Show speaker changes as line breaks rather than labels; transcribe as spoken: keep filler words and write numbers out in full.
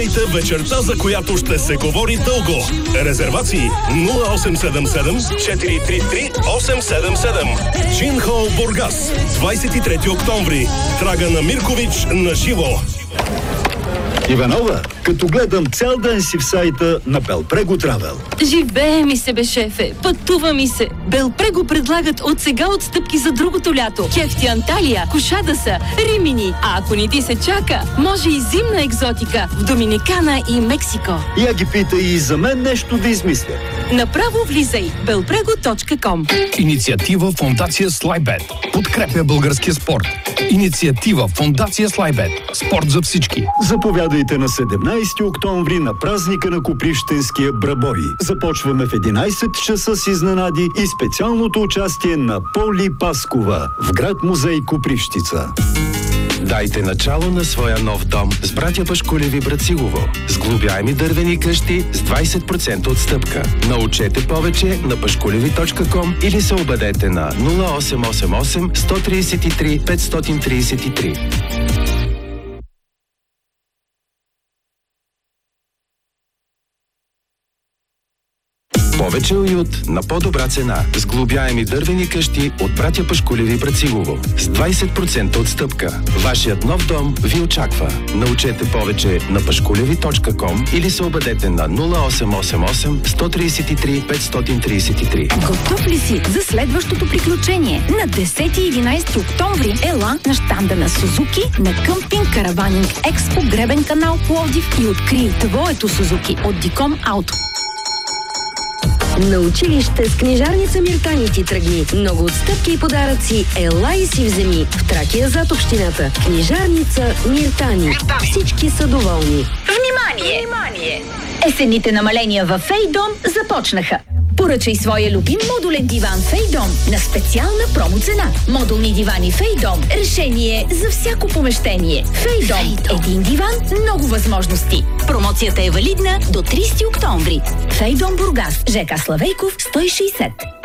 Вечерта, за която ще се говори дълго. Резервации нула осем седем седем четири три три осем седем седем. Джин Хол Бургас, двадесет и трети октомври. Драгана Миркович на живо.
Иванова, като гледам цял ден си в сайта на Белпрего Травел.
Живее ми се, бе, шефе. Пътува ми се. Белпрего предлагат от сега отстъпки за другото лято. Кефти Анталия, Кошадаса, Римини. А ако не ти се чака, може и зимна екзотика в Доминикана и Мексико.
Я ги питай и за мен нещо да измисля.
Направо влизай белпрего точка ком.
Инициатива Фондация Слайбет. Подкрепя българския спорт. Инициатива Фондация Слайбет. Спорт за всички.
Заповядайте на седемнадесети октомври на празника на Копривщенския брабой. Започваме в единадесет часа с изненади и специалното участие на Поли Паскова в град музей Копривщица.
Дайте начало на своя нов дом с братя Пашкулеви Брацилово. Сглобяеми дървени къщи с двадесет процента отстъпка. Научете повече на пашкулеви точка ком или се обадете на нула осем осем осем сто тридесет и три петстотин тридесет и три. Повече уют на по-добра цена. Сглобяеми дървени къщи от братя Пашкулеви Брацилово. С двадесет процента отстъпка. Вашият нов дом ви очаква. Научете повече на пашкулеви точка ком или се обадете на нула осем осем осем сто тридесет и три петстотин тридесет и три.
Готов ли си за следващото приключение? На десети и единадесети октомври ела на щанда на Сузуки на Къмпинг Караванинг Експо Гребен канал Пловдив и открий твоето Сузуки от Диком Ауто.
На училище с книжарница Миртани ти тръгни. Много отстъпки и подаръци. Ела и си вземи. В Тракия зад общината. Книжарница Миртани. Миртани. Всички са доволни.
Внимание! Внимание! Есенните намаления във Фейдом започнаха. Поръчай своя любим модулен диван Фейдом на специална промо цена. Модулни дивани Фейдом. Решение за всяко помещение. Фейдом. Един диван, много възможности. Промоцията е валидна до тридесети октомври. Фейдом Бургас. ЖК Славейков сто и шейсет.